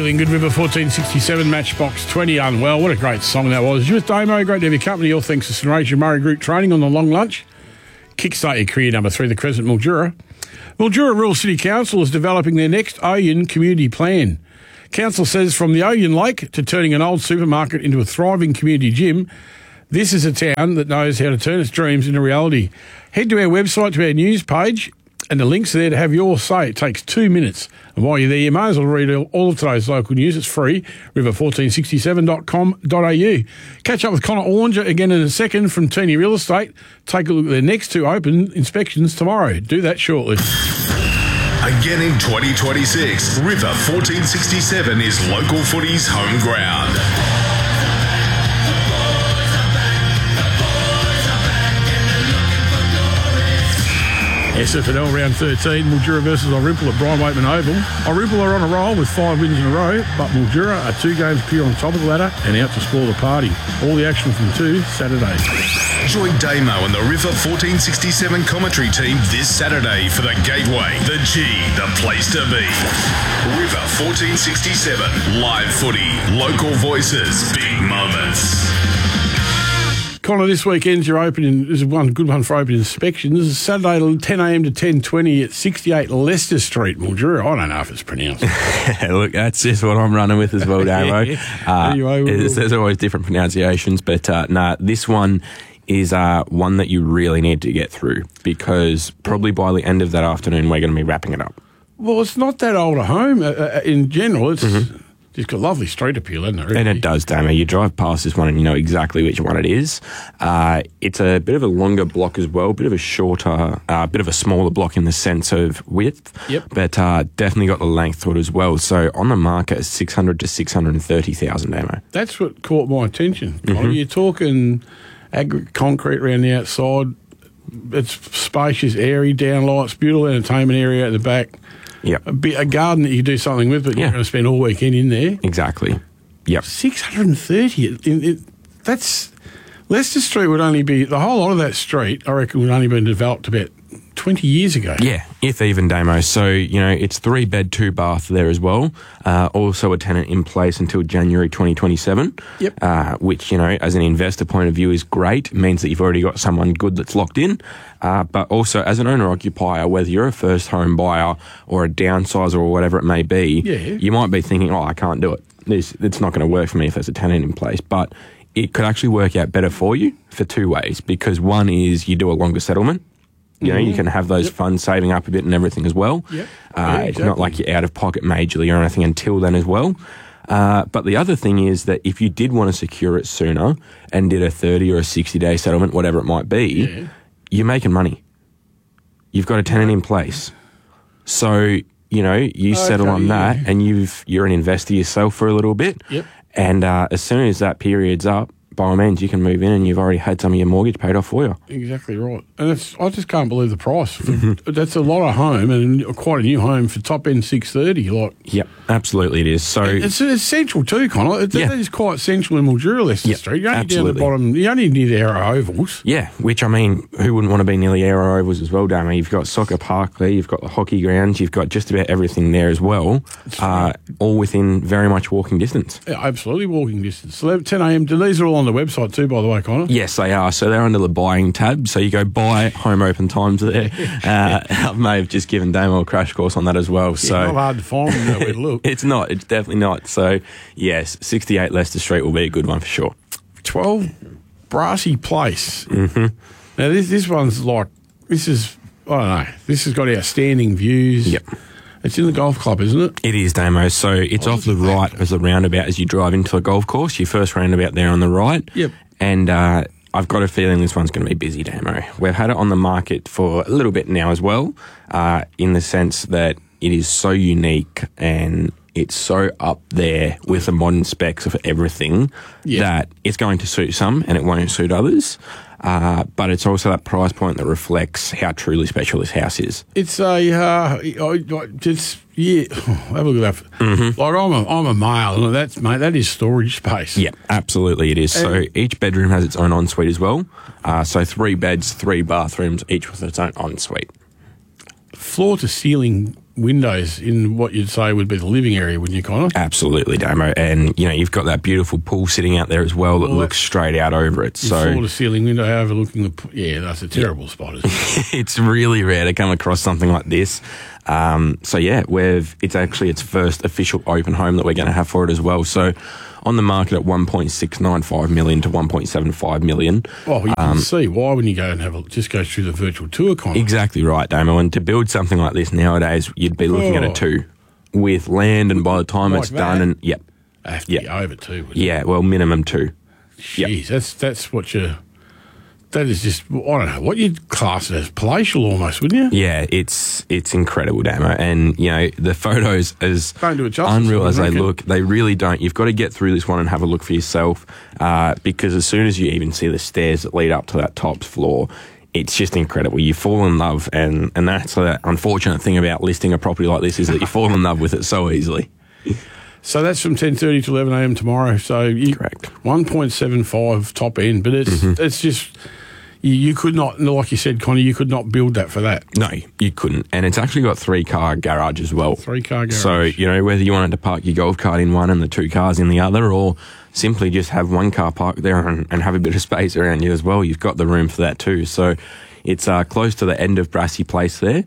Feeling Good, River 1467, Matchbox 20, Unwell. What a great song that was. You with Damo, great to have your company. All thanks to St. Rachel Murray Group Training on the long lunch. Kickstart your career, number 3, the Crescent, Mildura. Mildura Rural City Council is developing their next Oyen community plan. Council says from the Oyen Lake to turning an old supermarket into a thriving community gym, this is a town that knows how to turn its dreams into reality. Head to our website, to our news page, and the link's there to have your say. It takes 2 minutes. And while you're there, you may as well read all of today's local news. It's free, river1467.com.au. Catch up with Connor Ornger again in a second from Teeny Real Estate. Take a look at their next 2 open inspections tomorrow. Do that shortly. Again in 2026, River 1467 is local footy's home ground. SFNL round 13, Mildura versus Orimple at Brian Waitman Oval. Orimple are on a roll with 5 wins in a row, but Mildura are 2 games clear on top of the ladder and out to spoil the party. All the action from 2 Saturday. Join Damo and the River 1467 commentary team this Saturday for the Gateway, the G, the place to be. River 1467, live footy, local voices, big moments. Connor, this weekend's your opening. There's one good one for open inspections. This is Saturday 10 a.m. to 10:20 at 68 Leicester Street, Mildura. I don't know if it's pronounced. Look, that's just what I'm running with as well, Damo. There's always different pronunciations, but this one is one that you really need to get through because probably by the end of that afternoon we're going to be wrapping it up. Well, it's not that old a home in general. It's It's got lovely street appeal, hasn't it? Really? And it does, Damo. You drive past this one and you know exactly which one it is. It's a bit of a longer block as well, bit of a shorter, bit of a smaller block in the sense of width. Yep. But definitely got the length to it as well. So on the market, it's 600 to 630,000, Damo. That's what caught my attention. You're talking concrete around the outside. It's spacious, airy, downlights, beautiful entertainment area at the back. Yep. A garden that you do something with, but you're going to spend all weekend in there. Exactly. Yep. 630. That's Leicester Street would only be, the whole lot of that street, I reckon, would only been developed about 20 years ago. Yeah, if even, Damo. So, it's 3-bed, 2-bath there as well. Also a tenant in place until January 2027. Yep. Which, as an investor point of view is great. It means that you've already got someone good that's locked in. But also as an owner-occupier, whether you're a first home buyer or a downsizer or whatever it may be, you might be thinking, I can't do it. It's not going to work for me if there's a tenant in place. But it could actually work out better for you for 2 ways. Because one is you do a longer settlement. You can have those funds saving up a bit and everything as well. Yep. It's not like you're out of pocket majorly or anything until then as well. But the other thing is that if you did want to secure it sooner and did a 30 or a 60-day settlement, whatever it might be, you're making money. You've got a tenant in place. So, you settle on that and you're an investor yourself for a little bit. Yep. And as soon as that period's up, by all means, you can move in and you've already had some of your mortgage paid off for you. Exactly right. And I just can't believe the price. That's a lot of home and quite a new home for top end 630. Yep, absolutely it is. So it's central too, Connor. That is quite central in Mildura, Leicester Street. You're only absolutely. Down the bottom. You're only near the Arrow Ovals. Yeah, which who wouldn't want to be near the Arrow Ovals as well, Damo? You've got soccer park there, you've got the hockey grounds, you've got just about everything there as well, all within very much walking distance. Yeah, absolutely walking distance. So 10 a.m. These are all on the website too, by the way, Connor. Yes, they are. So they're under the buying tab. So you go buy home open times there. I may have just given Damo a crash course on that as well. So not hard to find where to look. It's not. It's definitely not. So yes, 68 Leicester Street will be a good one for sure. 12 Brassy Place. Now this one's like, this has got outstanding views. Yep. It's in the golf club, isn't it? It is, Damo. So it's off the right as a roundabout as you drive into a golf course. Your first roundabout there on the right. Yep. And I've got a feeling this one's going to be busy, Damo. We've had it on the market for a little bit now as well, in the sense that it is so unique and it's so up there with the modern specs of everything that it's going to suit some and it won't suit others. But it's also that price point that reflects how truly special this house is. It's have a look at that. Like I'm a male, and that is storage space. Yeah, absolutely it is. So each bedroom has its own ensuite as well. So 3 beds, 3 bathrooms, each with its own ensuite. Floor to ceiling windows in what you'd say would be the living area, wouldn't you, Connor? Absolutely, Damo. And, you've got that beautiful pool sitting out there as well that looks straight out over it. So floor-to-ceiling window overlooking the... Yeah, that's a terrible spot, isn't it? It's really rare to come across something like this. It's actually its first official open home that we're going to have for it as well. So on the market at 1.695 million to 1.75 million. Well, you can see why when you go and just go through the virtual tour, Connor. Exactly right, Damo. And to build something like this nowadays, you'd be looking at a 2 with land, and by the time it's done, and I have to be over 2. Minimum 2. Jeez, that's what you... That is just, I don't know, what you'd class it as palatial almost, wouldn't you? Yeah, it's incredible, Damo. And, the photos, as don't do it justice, unreal as they look, they really don't. You've got to get through this one and have a look for yourself, because as soon as you even see the stairs that lead up to that top floor, it's just incredible. You fall in love, and that's the unfortunate thing about listing a property like this, is that you fall in love with it so easily. So that's from 10:30 to 11 a.m. tomorrow. So correct. 1.75 top end, but it's just... You could not, like you said, Connie, you could not build that for that. No, you couldn't. And it's actually got 3-car garage as well. 3-car garage. So, whether you wanted to park your golf cart in one and the 2 cars in the other, or simply just have 1 car parked there and have a bit of space around you as well, you've got the room for that too. So it's close to the end of Brassy Place there.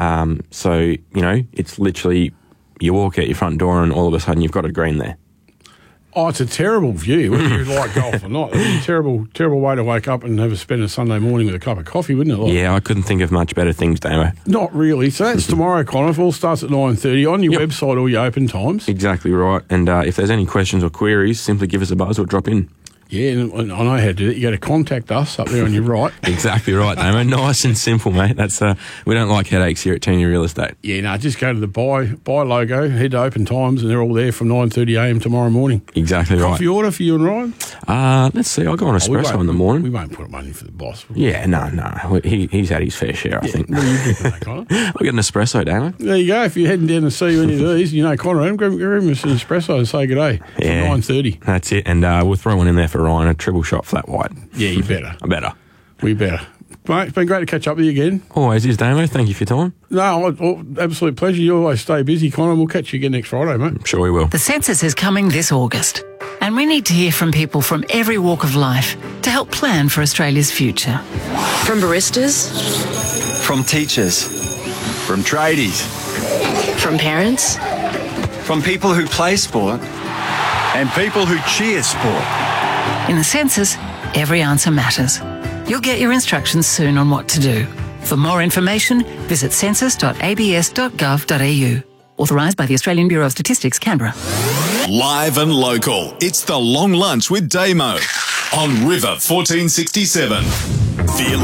It's literally, you walk out your front door and all of a sudden you've got a green there. Oh, it's a terrible view, whether you like golf or not. It's a terrible way to wake up and spend a Sunday morning with a cup of coffee, wouldn't it? I couldn't think of much better things, Damo. Not really. So that's tomorrow, Connor. It all starts at 9:30 on your website, all your open times. Exactly right. And if there's any questions or queries, simply give us a buzz or drop in. Yeah, and I know how to do that. You got to contact us up there on your right. Exactly right, Damo. Nice and simple, mate. That's we don't like headaches here at Tanya Real Estate. Yeah, no, just go to the buy logo, head to open times, and they're all there from 9:30 a.m. tomorrow morning. Exactly right. Coffee order for you and Ryan? Let's see. I'll go on espresso in the morning. We won't put money for the boss. Yeah, no. He's had his fair share, I think. What are you drinking, mate, Connor? I'll get an espresso, Damo. There you go. If you're heading down to see any of these, Connor, grab him an espresso and say good day. Yeah, 9:30. That's it. And we'll throw one in there for Ryan, a triple shot flat white. Yeah, you better. I better. We better. Mate, it's been great to catch up with you again. Always is, Damo. Thank you for your time. No, absolute pleasure. You always stay busy, Connor. We'll catch you again next Friday, mate. I'm sure we will. The census is coming this August, and we need to hear from people from every walk of life to help plan for Australia's future. From baristas, from teachers, from tradies, from parents, from people who play sport, and people who cheer sport. In the census, every answer matters. You'll get your instructions soon on what to do. For more information, visit census.abs.gov.au. Authorised by the Australian Bureau of Statistics, Canberra. Live and local. It's the Long Lunch with Damo on River 1467. Fearless.